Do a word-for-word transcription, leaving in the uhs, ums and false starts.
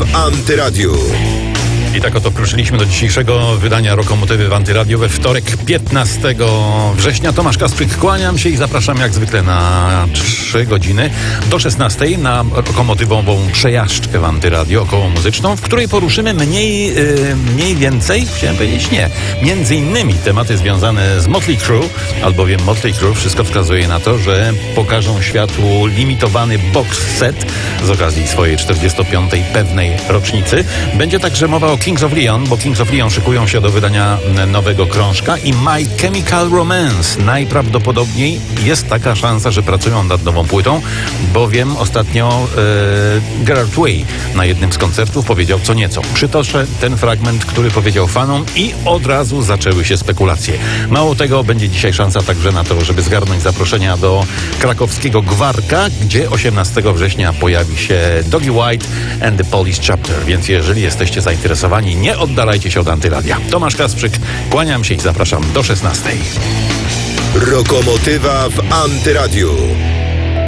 w Antyradiu. I tak oto ruszyliśmy do dzisiejszego wydania Rokomotywy w Antyradiu we wtorek, piętnastego września. Tomasz Kasprzyk, kłaniam się i zapraszam jak zwykle na trzy godziny do szesnastej na rokomotywową przejażdżkę w Antyradiu około muzyczną, w której poruszymy mniej, yy, mniej więcej, chciałem powiedzieć nie, między innymi tematy związane z Motley Crue, albowiem Motley Crue wszystko wskazuje na to, że pokażą światu limitowany box set z okazji swojej czterdziestopiątej pewnej rocznicy. Będzie także mowa o Kings of Leon, bo Kings of Leon szykują się do wydania nowego krążka i My Chemical Romance. Najprawdopodobniej jest taka szansa, że pracują nad nową płytą, bowiem ostatnio e, Gerard Way na jednym z koncertów powiedział co nieco. Przytoczę ten fragment, który powiedział fanom i od razu zaczęły się spekulacje. Mało tego, będzie dzisiaj szansa także na to, żeby zgarnąć zaproszenia do krakowskiego Gwarka, gdzie osiemnastego września pojawi się Doggy White and the Police Chapter, więc jeżeli jesteście zainteresowani, nie oddalajcie się od Antyradia. Tomasz Kasprzyk, kłaniam się i zapraszam do szesnastej. Rokomotywa w Antyradiu.